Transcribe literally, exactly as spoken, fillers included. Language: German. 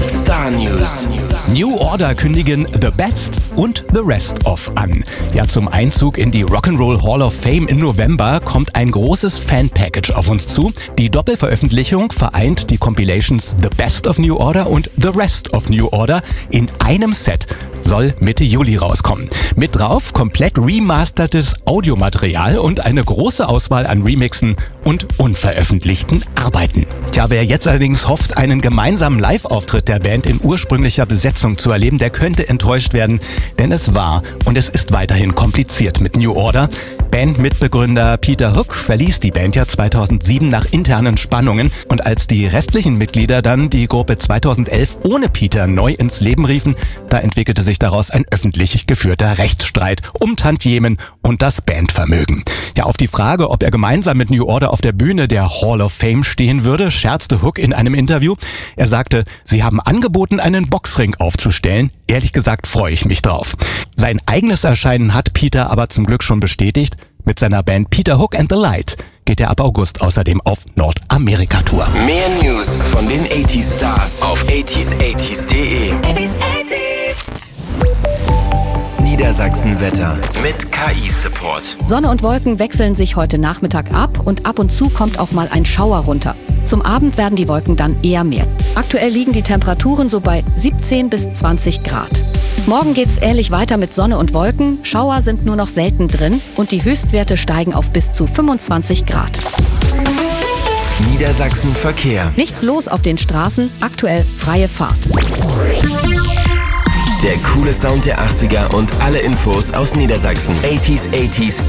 Star News. New Order kündigen The Best und The Rest of an. Ja, zum Einzug in die Rock'n'Roll Hall of Fame im November kommt ein großes Fan-Package auf uns zu. Die Doppelveröffentlichung vereint die Compilations The Best of New Order und The Rest of New Order in einem Set. Soll Mitte Juli rauskommen. Mit drauf komplett remastertes Audiomaterial und eine große Auswahl an Remixen und unveröffentlichten Arbeiten. Tja, wer jetzt allerdings hofft, einen gemeinsamen Live-Auftritt der Band in ursprünglicher Besetzung zu erleben, der könnte enttäuscht werden, denn es war und es ist weiterhin kompliziert mit New Order. Bandmitbegründer Peter Hook verließ die Band ja zweitausendsieben nach internen Spannungen und als die restlichen Mitglieder dann die Gruppe zweitausendelf ohne Peter neu ins Leben riefen, da entwickelte sich daraus ein öffentlich geführter Rechtsstreit um Tantiemen und das Bandvermögen. Ja, auf die Frage, ob er gemeinsam mit New Order auf der Bühne der Hall of Fame stehen würde, scherzte Hook in einem Interview. Er sagte, sie haben angeboten, einen Boxring aufzustellen. Ehrlich gesagt freue ich mich drauf. Sein eigenes Erscheinen hat Peter aber zum Glück schon bestätigt. Mit seiner Band Peter Hook and the Light geht er ab August außerdem auf Nordamerika-Tour. Mehr News von den achtziger Stars auf achtziger achtzig punkt de. Niedersachsen-Wetter mit K I-Support. Sonne und Wolken wechseln sich heute Nachmittag ab und ab und zu kommt auch mal ein Schauer runter. Zum Abend werden die Wolken dann eher mehr. Aktuell liegen die Temperaturen so bei siebzehn bis zwanzig Grad. Morgen geht's ähnlich weiter mit Sonne und Wolken. Schauer sind nur noch selten drin und die Höchstwerte steigen auf bis zu fünfundzwanzig Grad. Niedersachsen Verkehr. Nichts los auf den Straßen, aktuell freie Fahrt. Der coole Sound der achtziger und alle Infos aus Niedersachsen. achtziger achtzig